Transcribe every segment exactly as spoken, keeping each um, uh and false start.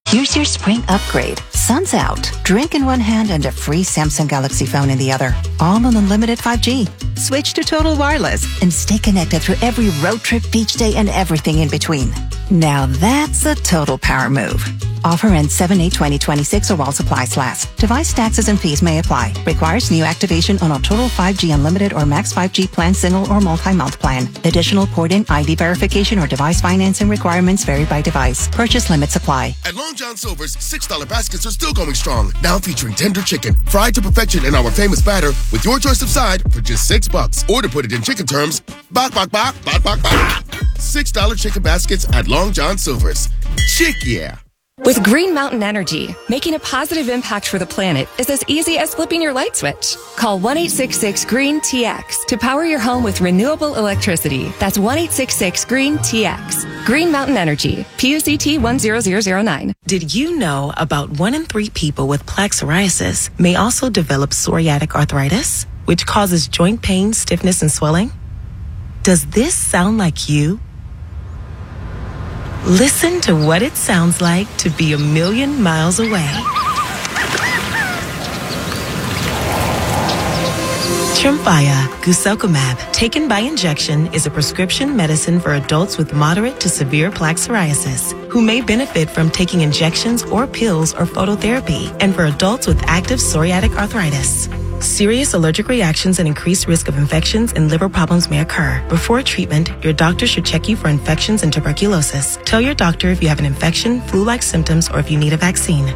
Here's your spring upgrade. Sun's out. Drink in one hand and a free Samsung Galaxy phone in the other. All on unlimited five G. Switch to Total Wireless and stay connected through every road trip, beach day, and everything in between. Now that's a total power move. Offer ends seven eight twenty twenty-six or while supplies last. Device taxes and fees may apply. Requires new activation on a Total five G Unlimited or Max five G plan, single or multi-month plan. Additional port-in I D verification or device financing requirements vary by device. Purchase limits apply. At Long John Silver's, six dollar baskets are still going strong. Now featuring tender chicken, fried to perfection in our famous batter, with your choice of side for just six bucks. Or to put it in chicken terms, bak bak bak, bak bak bak. six dollar chicken baskets at Long John Silver's. Chick yeah. With Green Mountain Energy, making a positive impact for the planet is as easy as flipping your light switch. Call one eight six six green T X to power your home with renewable electricity. That's one eight six six green T X. Green Mountain Energy, P U C T one zero zero zero nine. Did you know about one in three people with plaque psoriasis may also develop psoriatic arthritis, which causes joint pain, stiffness, and swelling? Does this sound like you? Listen to what it sounds like to be a million miles away. Tremfya guselkumab, taken by injection, is a prescription medicine for adults with moderate to severe plaque psoriasis who may benefit from taking injections or pills or phototherapy, and for adults with active psoriatic arthritis. Serious allergic reactions and increased risk of infections and liver problems may occur. Before treatment, your doctor should check you for infections and tuberculosis. Tell your doctor if you have an infection, flu-like symptoms, or if you need a vaccine.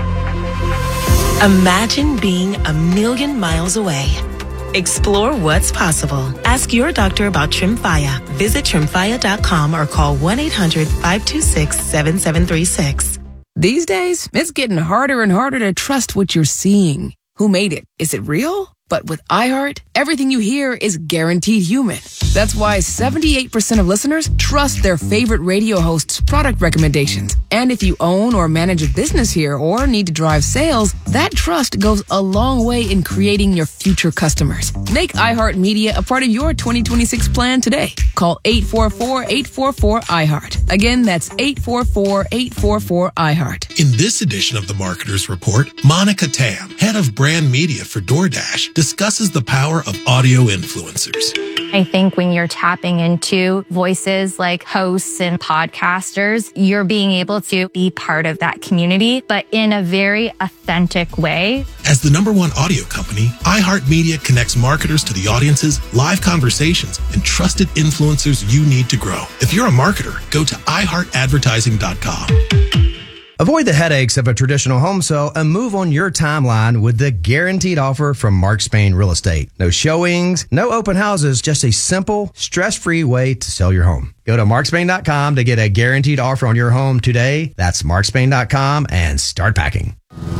Imagine being a million miles away. Explore what's possible. Ask your doctor about Tremfya. Visit tremfya dot com or call one eight hundred five two six seven seven three six. These days, it's getting harder and harder to trust what you're seeing. Who made it? Is it real? But with iHeart, everything you hear is guaranteed human. That's why seventy-eight percent of listeners trust their favorite radio host's product recommendations. And if you own or manage a business here or need to drive sales, that trust goes a long way in creating your future customers. Make iHeartMedia a part of your twenty twenty-six plan today. Call eight four four, eight four four, iHeart. Again, that's eight four four, eight four four, iHeart. In this edition of the Marketer's Report, Monica Tam, head of brand media for DoorDash, discusses the power of audio influencers. I think when you're tapping into voices like hosts and podcasters, you're being able to be part of that community, but in a very authentic way. As the number one audio company, iHeartMedia connects marketers to the audiences, live conversations, and trusted influencers you need to grow. If you're a marketer, go to i heart advertising dot com. Avoid the headaches of a traditional home sale and move on your timeline with the guaranteed offer from Mark Spain Real Estate. No showings, no open houses, just a simple, stress-free way to sell your home. Go to mark spain dot com to get a guaranteed offer on your home today. That's mark spain dot com and start packing.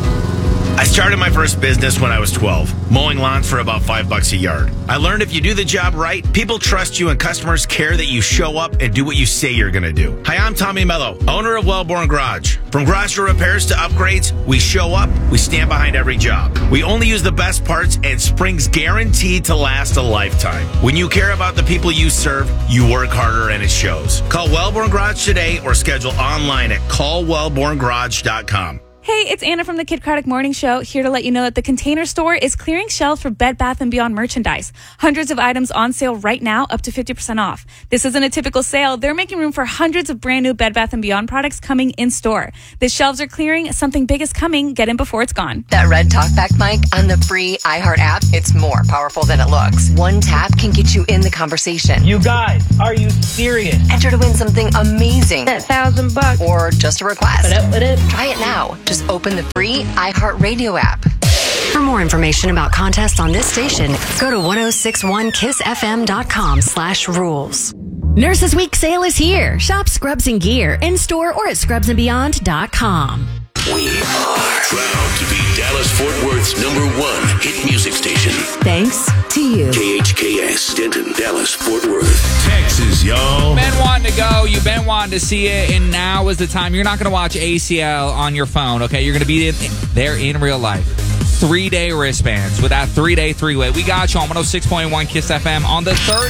I started my first business when I was twelve, mowing lawns for about five bucks a yard. I learned if you do the job right, people trust you and customers care that you show up and do what you say you're going to do. Hi, I'm Tommy Mello, owner of Wellborn Garage. From garage door repairs to upgrades, we show up, we stand behind every job. We only use the best parts, and spring's guaranteed to last a lifetime. When you care about the people you serve, you work harder and it shows. Call Wellborn Garage today or schedule online at call wellborn garage dot com. Hey, it's Anna from the Kid Craddock Morning Show, here to let you know that the Container Store is clearing shelves for Bed Bath and Beyond merchandise. Hundreds of items on sale right now, up to fifty percent off. This isn't a typical sale. They're making room for hundreds of brand new Bed Bath and Beyond products coming in store. The shelves are clearing. Something big is coming. Get in before it's gone. That red talkback mic on the free iHeart app, it's more powerful than it looks. One tap can get you in the conversation. You guys, are you serious? Enter to win something amazing. That thousand bucks. Or just a request. What up, what up? Try it now. Just open the free iHeartRadio app. For more information about contests on this station, go to ten sixty-one kiss f m dot com slash rules. Nurses Week sale is here. Shop Scrubs and Gear in store or at scrubs and beyond dot com. We are proud to be Dallas-Fort Worth's number one hit music station. Thanks to you. K H K S, Denton, Dallas-Fort Worth, Texas, y'all. Been wanting to go, you've been wanting to see it, and now is the time. You're not going to watch A C L on your phone, okay? You're going to be in, there in real life. Three-day wristbands with that three-day three-way. We got you on one oh six point one Kiss F M on the third